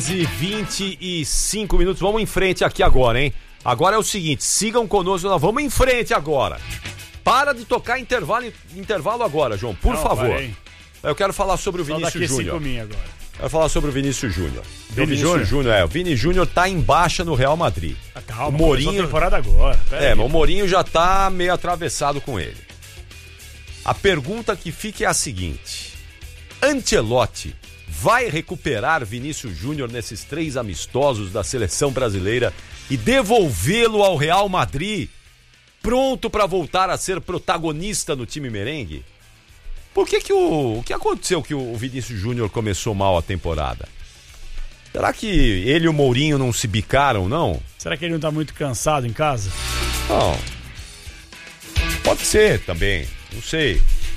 25 minutos, vamos em frente aqui agora, hein? Agora é o seguinte, sigam conosco, nós vamos em frente agora. Para de tocar intervalo agora, João, por favor. Eu quero falar sobre o Vinícius Júnior. Quero falar sobre o Vinícius Júnior. O Vini Júnior tá em baixa no Real Madrid. Calma, o Mourinho, temporada agora. mas o Mourinho já tá meio atravessado com ele. A pergunta que fica é a seguinte: Ancelotti vai recuperar Vinícius Júnior nesses 3 amistosos da seleção brasileira e devolvê-lo ao Real Madrid, pronto para voltar a ser protagonista no time merengue? Por que o que aconteceu que o Vinícius Júnior começou mal a temporada? Será que ele e o Mourinho não se bicaram, não? Será que ele não tá muito cansado em casa? Não. Pode ser também, não sei.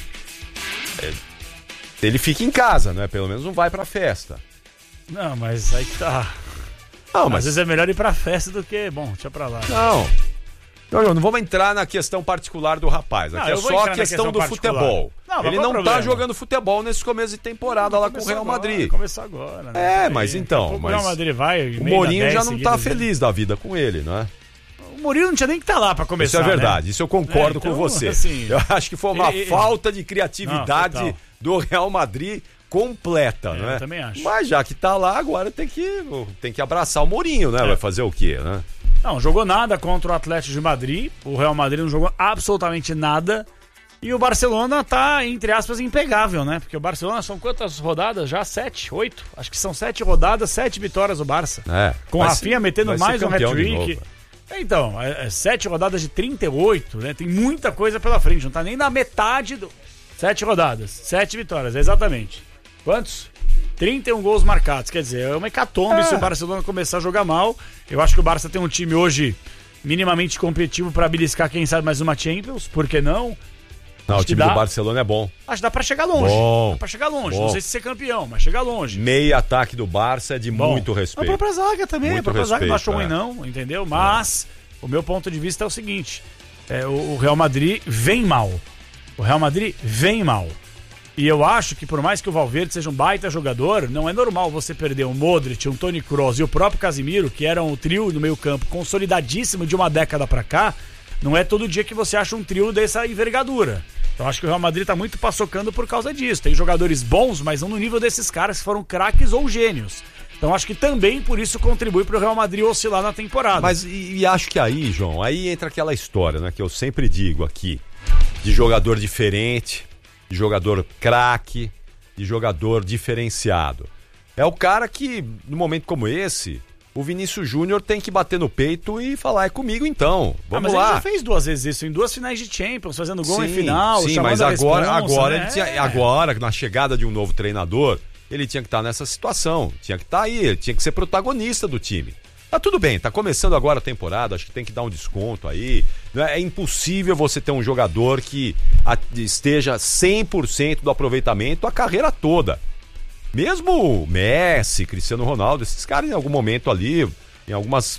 Ele fica em casa, né? Pelo menos não vai pra festa. Não, mas aí que tá. Não, mas às vezes é melhor ir pra festa do que... Bom, deixa pra lá. Não vamos entrar na questão particular do rapaz. Aqui é só a questão do futebol. Ele não tá jogando futebol nesse começo de temporada lá com o Real Madrid. Vai começar agora, né? Mas então... O Real Madrid vai... O Mourinho já não tá feliz da vida com ele, né? O Mourinho não tinha nem que estar lá pra começar, isso é verdade, né? Isso eu concordo com você. Assim, eu acho que foi uma falta de criatividade do Real Madrid completa, né? Eu também acho. Mas já que tá lá, agora tem que abraçar o Mourinho, né? Vai fazer o quê, né? Não jogou nada contra o Atlético de Madrid. O Real Madrid não jogou absolutamente nada. E o Barcelona tá, entre aspas, impegável, né? Porque o Barcelona são quantas rodadas já? 7, 8? Acho que são 7 rodadas, 7 vitórias do Barça. Com o Rafinha metendo mais um hat-trick. Então, 7 rodadas de 38, né? Tem muita coisa pela frente. Não tá nem na metade do... 7 rodadas, 7 vitórias, exatamente. Quantos? 31 gols marcados. Quer dizer, é uma hecatombe se o Barcelona começar a jogar mal. Eu acho que o Barça tem um time hoje minimamente competitivo pra beliscar, quem sabe, mais uma Champions. Por que não? Não, o time do Barcelona é bom. Acho que dá pra chegar longe. Bom, dá pra chegar longe. Não sei se ser campeão, mas chegar longe. Meio ataque do Barça é de muito respeito. A própria zaga também. Muito a própria zaga não achou respeito, ruim não, entendeu? Mas o meu ponto de vista é o seguinte. O Real Madrid vem mal. O Real Madrid vem mal. E eu acho que por mais que o Valverde seja um baita jogador, não é normal você perder um Modric, um Toni Kroos e o próprio Casemiro, que eram um trio no meio campo consolidadíssimo de uma década pra cá. Não é todo dia que você acha um trio dessa envergadura. Então acho que o Real Madrid tá muito paçocando por causa disso. Tem jogadores bons, mas não no nível desses caras que foram craques ou gênios. Então acho que também por isso contribui pro Real Madrid oscilar na temporada. Mas e acho que aí, João, aí entra aquela história, né, que eu sempre digo aqui, de jogador diferente, de jogador craque, de jogador diferenciado. É o cara que, num momento como esse, o Vinícius Júnior tem que bater no peito e falar, é comigo então, vamos lá. Mas ele já fez 2 vezes isso, em 2 finais de Champions, fazendo gol em final, sim, mas agora, né? agora, na chegada de um novo treinador, ele tinha que estar nessa situação, tinha que estar aí, ele tinha que ser protagonista do time. Tá tudo bem, tá começando agora a temporada, acho que tem que dar um desconto aí. É impossível você ter um jogador que esteja 100% do aproveitamento a carreira toda. Mesmo Messi, Cristiano Ronaldo, esses caras em algum momento ali, em algumas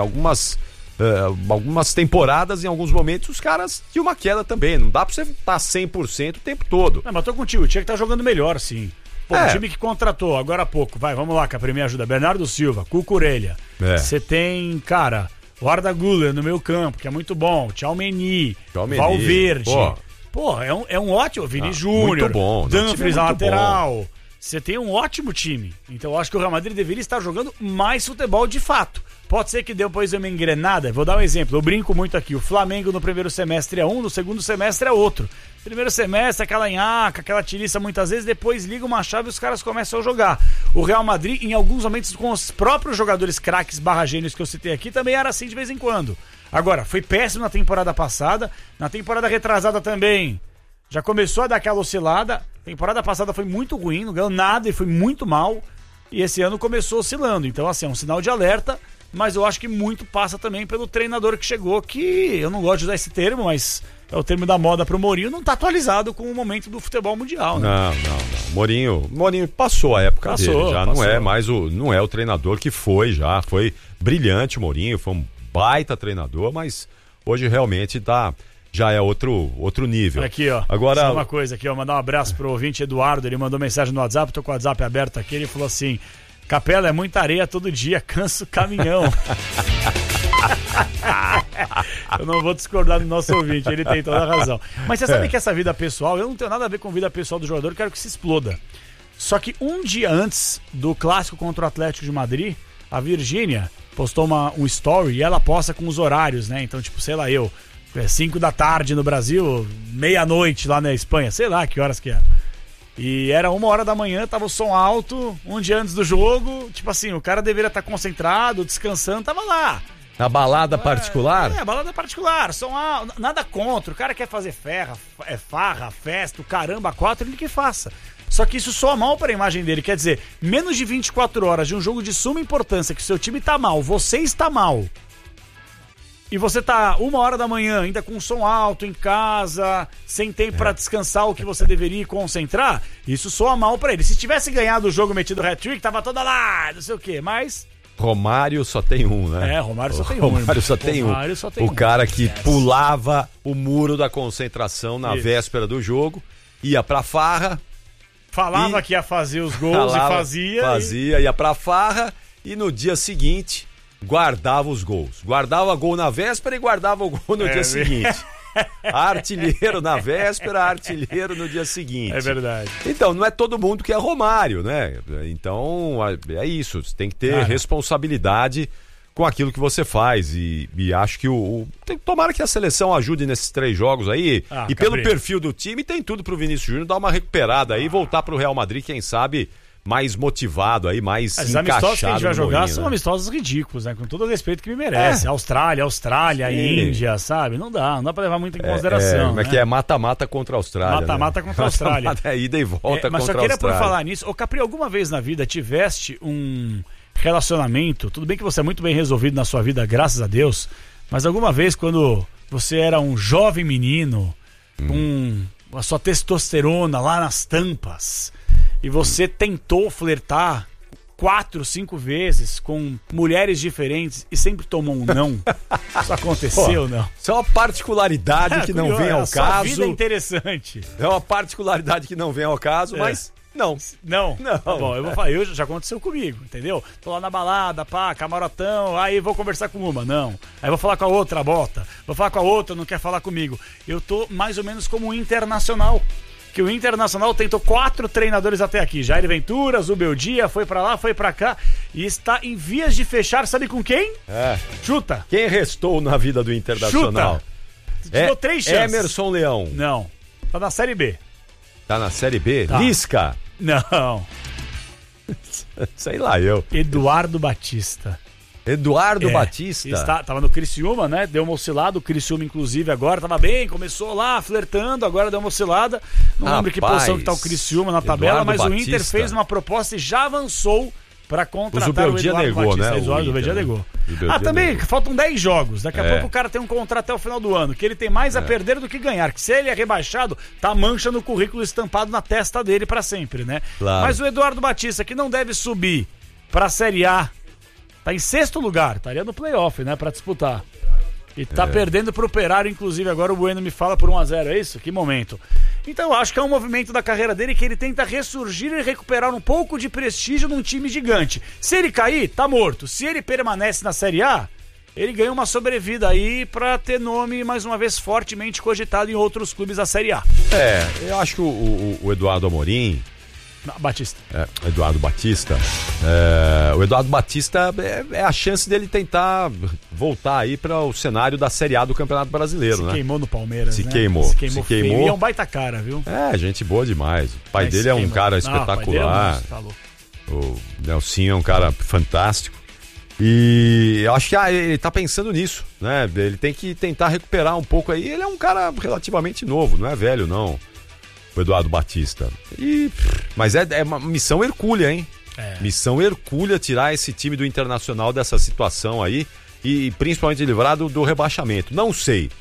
temporadas, em alguns momentos, os caras tinham uma queda também. Não dá pra você estar 100% o tempo todo. Não, mas tô contigo, tinha que estar jogando melhor, sim. Pô, o time que contratou agora há pouco, vamos lá, que a primeira ajuda, Bernardo Silva, Cucurella. Você tem, o Arda Güler no meio campo, que é muito bom, Tchouaméni, Valverde. Pô, é um ótimo, Vini Júnior, Dumfries na lateral. Você tem um ótimo time. Então eu acho que o Real Madrid deveria estar jogando mais futebol de fato. Pode ser que depois uma engrenada. Vou dar um exemplo. Eu brinco muito aqui. O Flamengo no primeiro semestre é um, no segundo semestre é outro. Primeiro semestre, aquela nhaca, aquela tiriça muitas vezes, depois liga uma chave e os caras começam a jogar. O Real Madrid, em alguns momentos, com os próprios jogadores craques / gênios que eu citei aqui, também era assim de vez em quando. Agora, foi péssimo na temporada passada. Na temporada retrasada também. Já começou a dar aquela oscilada. Temporada passada foi muito ruim, não ganhou nada e foi muito mal. E esse ano começou oscilando. Então, assim, é um sinal de alerta. Mas eu acho que muito passa também pelo treinador que chegou, que eu não gosto de usar esse termo, mas é o termo da moda pro Mourinho, não tá atualizado com o momento do futebol mundial, né? Não. Mourinho passou a época dele, já não é mais não é o treinador que foi já. Foi brilhante o Mourinho, foi um baita treinador, mas hoje realmente já é outro nível. Aqui, ó. Agora, só uma coisa aqui, ó. Mandar um abraço pro ouvinte Eduardo. Ele mandou mensagem no WhatsApp. Tô com o WhatsApp aberto aqui. Ele falou assim: Capela, é muita areia todo dia, cansa o caminhão. Eu não vou discordar do nosso ouvinte, ele tem toda a razão. Mas você sabe que essa vida pessoal, eu não tenho nada a ver com a vida pessoal do jogador, quero que se exploda. Só que um dia antes do clássico contra o Atlético de Madrid, a Virgínia postou um story e ela posta com os horários, né? Então, tipo, sei lá, 5 da tarde no Brasil, meia-noite lá na Espanha, sei lá que horas que era. E era 1h da manhã, tava o som alto, um dia antes do jogo, tipo assim, o cara deveria estar concentrado, descansando, tava lá. Na balada particular? Balada particular, som alto, nada contra, o cara quer fazer farra, festa, o caramba, 4, ele que faça. Só que isso soa mal para a imagem dele, quer dizer, menos de 24 horas de um jogo de suma importância, que o seu time tá mal, você está mal, e você tá 1h da manhã ainda com som alto em casa, sem tempo pra descansar o que você deveria concentrar, isso soa mal pra ele. Se tivesse ganhado o jogo metido hat-trick, tava toda lá, não sei o quê, mas... Romário só tem um, né? Romário só tem Romário só tem um. O cara que pulava o muro da concentração na véspera do jogo, ia pra farra... Falava que ia fazer os gols e fazia. Fazia, ia pra farra e no dia seguinte... guardava os gols. Guardava gol na véspera e guardava o gol no dia seguinte. Artilheiro na véspera, artilheiro no dia seguinte. É verdade. Então, não é todo mundo que é Romário, né? Então, é isso. Você tem que ter responsabilidade com aquilo que você faz. E acho que tomara que a seleção ajude nesses 3 jogos aí. E pelo perfil do time, tem tudo pro Vinícius Júnior dar uma recuperada aí e voltar pro Real Madrid, quem sabe... mais motivado aí, mais encaixado. Os amistosos que a gente vai jogar são amistosos ridículos, né? Com todo o respeito que me merece. Austrália, Índia, sabe? Não dá pra levar muito em consideração. Como é que é? Mata-mata contra a Austrália. Mata-mata contra a Austrália. Mata-mata é ida e volta contra a Austrália. Mas só queria por falar nisso. Ô Capri, alguma vez na vida tiveste um relacionamento, tudo bem que você é muito bem resolvido na sua vida, graças a Deus, mas alguma vez quando você era um jovem menino, com a sua testosterona lá nas tampas, e você tentou flertar 4, 5 vezes com mulheres diferentes e sempre tomou um não? Isso aconteceu, não? Isso é uma particularidade que não vem ao caso. A vida é interessante. É uma particularidade que não vem ao caso, mas não. Tá bom, eu vou falar, já aconteceu comigo, entendeu? Tô lá na balada, camarotão, aí vou conversar com uma, não. Aí vou falar com a outra, bota. Vou falar com a outra, não quer falar comigo. Eu tô mais ou menos como um Internacional. Que o Internacional tentou 4 treinadores até aqui. Jair Ventura, Zubeldia, foi pra lá, foi pra cá. E está em vias de fechar, sabe com quem? Chuta. Quem restou na vida do Internacional? Chuta. Deu 3 chances. Emerson Leão. Não. Tá na Série B. Tá na Série B? Tá. Lisca. Não. Sei lá, Eduardo Batista. Batista. Tava no Criciúma, né? Deu uma oscilada. O Criciúma, inclusive, agora tava bem. Começou lá, flertando. Agora deu uma oscilada. Não lembro que posição que tá o Criciúma na tabela, mas o Inter fez uma proposta e já avançou pra contratar o Eduardo Batista. O Zubeldia negou. Também, faltam 10 jogos. Daqui a pouco o cara tem um contrato até o final do ano, que ele tem mais a perder do que ganhar. Que se ele é rebaixado, tá mancha no currículo estampado na testa dele pra sempre, né? Claro. Mas o Eduardo Batista, que não deve subir pra Série A, tá em 6º lugar, estaria no playoff, né, pra disputar. E tá perdendo pro Operário, inclusive, agora o Bueno me fala por 1-0, é isso? Que momento. Então eu acho que é um movimento da carreira dele que ele tenta ressurgir e recuperar um pouco de prestígio num time gigante. Se ele cair, tá morto. Se ele permanece na Série A, ele ganha uma sobrevida aí pra ter nome, mais uma vez, fortemente cogitado em outros clubes da Série A. Eu acho que o Eduardo Amorim... Batista. Eduardo Batista. O Eduardo Batista é a chance dele tentar voltar aí para o cenário da Série A do Campeonato Brasileiro, né? Se queimou no Palmeiras, Se né? queimou. Se queimou. E é um baita cara, viu? Gente boa demais. O pai dele é um cara espetacular. Tá louco. O Nelsinho é um cara fantástico. E eu acho que ele tá pensando nisso, né? Ele tem que tentar recuperar um pouco aí. Ele é um cara relativamente novo, não é velho, não. O Eduardo Batista. Mas é uma missão hercúlea, hein? Missão hercúlea tirar esse time do Internacional dessa situação aí e principalmente livrar do rebaixamento. Não sei.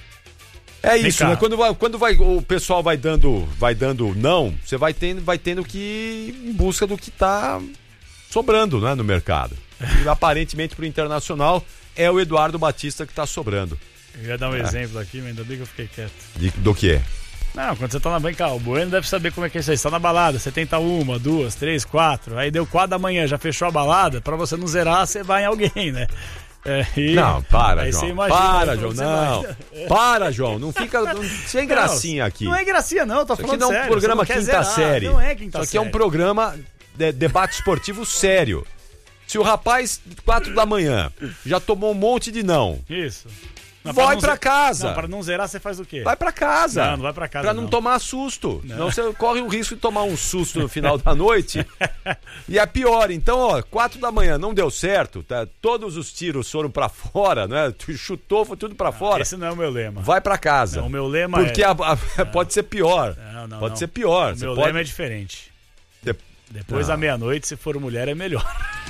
É isso, né? Quando o pessoal vai dando não, você vai tendo que ir em busca do que tá sobrando, né, no mercado. E aparentemente pro Internacional é o Eduardo Batista que tá sobrando. Eu ia dar um exemplo aqui, mas ainda bem que eu fiquei quieto. Do que é? Não, quando você tá na banca, o Bueno deve saber como é que é isso aí. Você tá na balada, você tenta 1, 2, 3, 4, aí deu 4 da manhã, já fechou a balada, pra você não zerar, você vai em alguém, né? Não, para, João. Imagina, para, João, não. Para, João, não fica sem gracinha aqui. Não é gracinha, não, eu tô falando sério. Isso aqui não é um programa quinta série. Não é quinta série. Isso aqui é um programa de debate esportivo sério. Se o rapaz, 4 da manhã, já tomou um monte de não. Isso. Vai pra casa. Não, pra não zerar, você faz o quê? Vai pra casa. Não vai pra casa. Pra não tomar susto. Senão você corre o risco de tomar um susto no final da noite. E é pior. Então, 4 da manhã, não deu certo. Tá? Todos os tiros foram pra fora, né? Tu chutou, foi tudo pra fora. Esse não é o meu lema. Vai pra casa. Não, o meu lema porque pode ser pior. Pode ser pior. O meu lema é diferente. Depois da meia-noite, se for mulher, é melhor.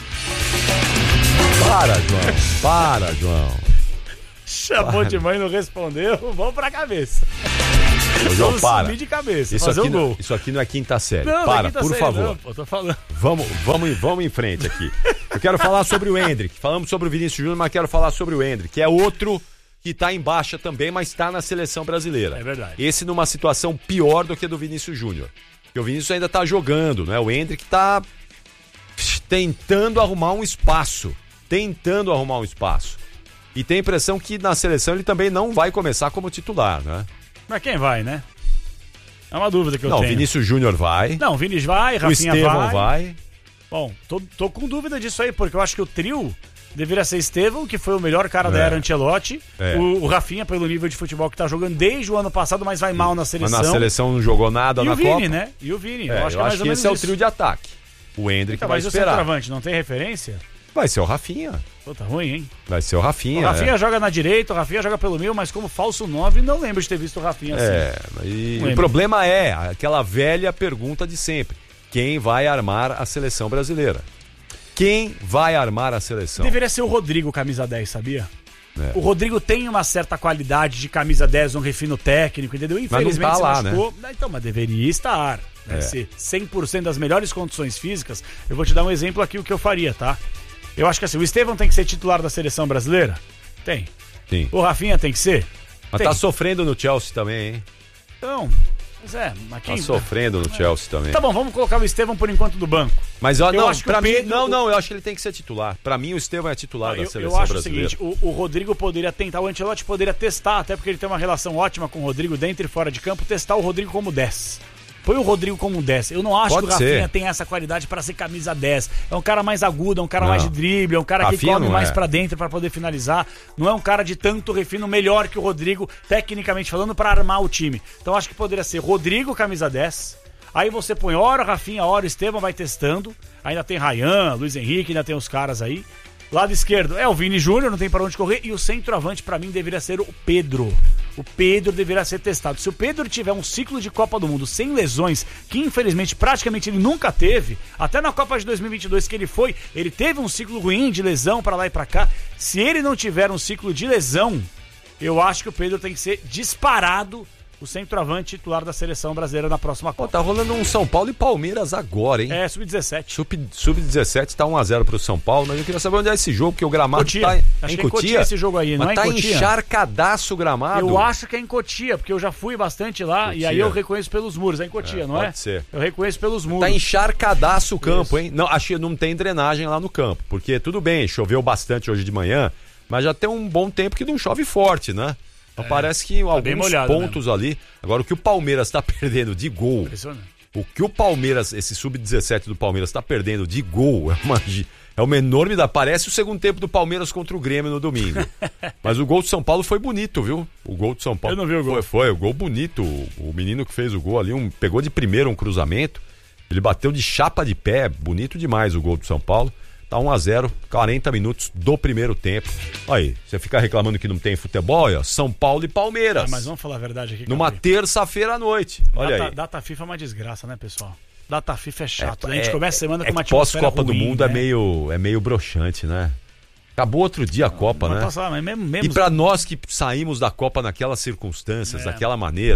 Para, João. Chamou de mãe, não respondeu, vamos pra cabeça. João, para. Subir de cabeça, isso fazer aqui um gol. Isso aqui não é quinta série. Não, para, não é quinta por série, favor. Não, pô, tô falando. Vamos em frente aqui. Eu quero falar sobre o Endrick. Falamos sobre o Vinícius Júnior, mas quero falar sobre o Endrick, que é outro que tá em baixa também, mas tá na seleção brasileira. É verdade. Esse numa situação pior do que a do Vinícius Júnior. Porque o Vinícius ainda tá jogando, né? O Endrick tá tentando arrumar um espaço. E tem a impressão que na seleção ele também não vai começar como titular, né? Mas quem vai, né? É uma dúvida que eu tenho. tenho. Não, Vinícius Júnior vai. Não, o Vinícius vai, Rafinha vai. O Estevão vai. Bom, tô com dúvida disso aí, porque eu acho que o trio deveria ser Estevão, que foi o melhor cara da era Ancelotti. O Rafinha, pelo nível de futebol que tá jogando desde o ano passado, mas vai mal na seleção. Mas na seleção não jogou nada na Copa. E o Vini, né? E o Vini. Eu acho que esse é o trio de ataque. O Endrick vai esperar. Mas o centroavante não tem referência? Vai ser o Rafinha. Pô, tá ruim, hein? Vai ser o Rafinha. O Rafinha joga na direita, o Rafinha joga pelo meio, mas como falso 9, não lembro de ter visto o Rafinha assim. E o problema é aquela velha pergunta de sempre. Quem vai armar a seleção brasileira? Quem vai armar a seleção? Deveria ser o Rodrigo, camisa 10, sabia? O Rodrigo tem uma certa qualidade de camisa 10, um refino técnico, entendeu? Infelizmente mas não tá lá, machucou. Né? Então, mas deveria estar. Se 100% das melhores condições físicas, eu vou te dar um exemplo aqui o que eu faria, tá? Eu acho que assim, o Estevão tem que ser titular da seleção brasileira? Tem. Sim. O Rafinha tem que ser? Mas tem. Tá sofrendo no Chelsea também, hein? Então, mas quem... Tá sofrendo no Chelsea também. Tá bom, vamos colocar o Estevão por enquanto do banco. Mas eu acho que pra mim, Pedro... eu acho que ele tem que ser titular. Pra mim o Estevão é titular da seleção brasileira. Eu acho brasileira. O seguinte, o Rodrigo poderia tentar, o Ancelotti poderia testar, até porque ele tem uma relação ótima com o Rodrigo dentro e fora de campo, testar o Rodrigo como 10. Põe o Rodrigo como 10. Eu não acho que o Rafinha tem essa qualidade para ser camisa 10. É um cara mais agudo, é um cara mais de drible, é um cara que come mais pra dentro para poder finalizar. Não é um cara de tanto refino, melhor que o Rodrigo, tecnicamente falando, para armar o time. Então acho que poderia ser Rodrigo, camisa 10. Aí você põe hora o Rafinha, hora o Estevão, vai testando. Ainda tem Ryan, Luiz Henrique, ainda tem os caras aí. Lado esquerdo é o Vini Júnior, não tem para onde correr. E o centroavante, para mim, deveria ser o Pedro. O Pedro deveria ser testado. Se o Pedro tiver um ciclo de Copa do Mundo sem lesões, que infelizmente praticamente ele nunca teve, até na Copa de 2022 que ele foi, ele teve um ciclo ruim de lesão para lá e para cá. Se ele não tiver um ciclo de lesão, eu acho que o Pedro tem que ser disparado o centroavante titular da seleção brasileira na próxima Copa. Tá rolando um São Paulo e Palmeiras agora, hein? Sub-17. Sub-17 tá 1-0 pro São Paulo, mas eu queria saber onde é esse jogo, porque o gramado Cotia. tá em Cotia. Cotia esse jogo aí, não mas é em Cotia? Tá encharcadaço o gramado. Eu acho que é em Cotia, porque eu já fui bastante lá Cotia. E aí eu reconheço pelos muros. É em Cotia, não é? Pode ser. Eu reconheço pelos muros. Tá encharcadaço o campo, hein? Não, acho que não tem drenagem lá no campo, porque tudo bem, choveu bastante hoje de manhã, mas já tem um bom tempo que não chove forte, né? Então parece que alguns molhado, pontos ali. Agora, o que o Palmeiras tá perdendo de gol. O que o Palmeiras, esse sub-17 do Palmeiras tá perdendo de gol é uma enorme. Parece o segundo tempo do Palmeiras contra o Grêmio no domingo. Mas o gol de São Paulo foi bonito, viu? O gol de São Paulo. Eu não vi o gol. Foi o gol bonito. O menino que fez o gol ali, pegou de primeiro um cruzamento. Ele bateu de chapa de pé. Bonito demais o gol do São Paulo. Tá 1-0, 40 minutos do primeiro tempo. Aí, você fica reclamando que não tem futebol, ó, São Paulo e Palmeiras. Mas vamos falar a verdade aqui. Numa terça-feira à noite. Olha aí. Data FIFA é uma desgraça, né, pessoal? Data FIFA é chato. A gente começa a semana com uma atmosfera pós-Copa ruim, do Mundo, né? é meio broxante, né? Acabou outro dia a Copa, né? Mas mesmo... E pra nós que saímos da Copa naquelas circunstâncias, daquela maneira,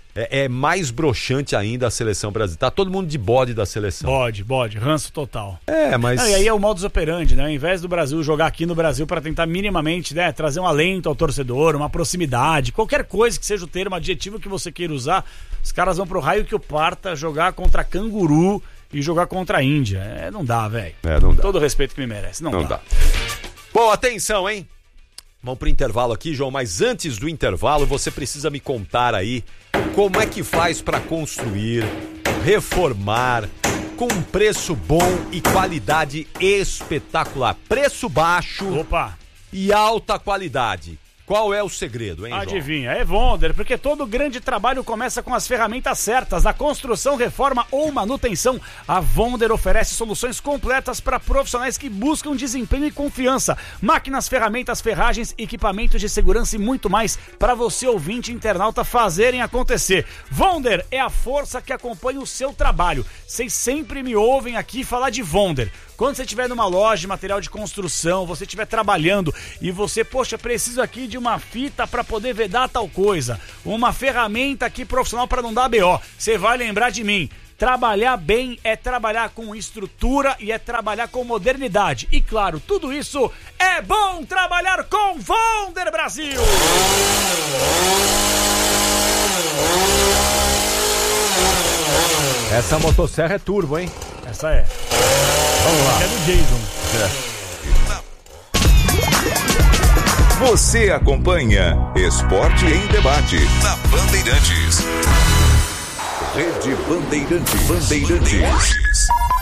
é mais broxante ainda a seleção brasileira. Tá todo mundo de bode da seleção. Bode, ranço total. Mas... e aí é o modus operandi, né? Ao invés do Brasil jogar aqui no Brasil para tentar minimamente, né, trazer um alento ao torcedor, uma proximidade, qualquer coisa que seja o termo, adjetivo que você queira usar, os caras vão pro raio que o parta jogar contra canguru e jogar contra a Índia. Não dá, velho. Não dá. Todo o respeito que me merece. Não dá. Bom, atenção, hein? Vamos pro intervalo aqui, João, mas antes do intervalo você precisa me contar aí como é que faz para construir, reformar com um preço bom e qualidade espetacular. Preço baixo e alta qualidade. Qual é o segredo, hein, João? Adivinha, é Vonder, porque todo grande trabalho começa com as ferramentas certas. Na construção, reforma ou manutenção, a Vonder oferece soluções completas para profissionais que buscam desempenho e confiança. Máquinas, ferramentas, ferragens, equipamentos de segurança e muito mais para você, ouvinte internauta, fazerem acontecer. Vonder é a força que acompanha o seu trabalho. Vocês sempre me ouvem aqui falar de Vonder. Quando você estiver numa loja de material de construção, você estiver trabalhando e você, preciso aqui de uma fita para poder vedar tal coisa, uma ferramenta aqui profissional para não dar BO, você vai lembrar de mim. Trabalhar bem é trabalhar com estrutura e é trabalhar com modernidade. E claro, tudo isso é bom trabalhar com Vonder Brasil! Essa motosserra é turbo, hein? Essa é. Vamos lá. É do Jason. Você acompanha Esporte em Debate na Bandeirantes. Rede Bandeirantes.